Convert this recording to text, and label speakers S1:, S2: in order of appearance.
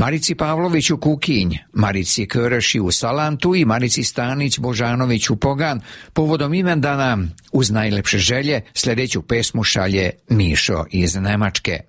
S1: Marici Pavlović u Kukinj, Marici Köreši u Salantu i Marici Stanić-Božanović u Pogan povodom imendana uz najlepše želje sljedeću pesmu šalje Mišo iz Nemačke.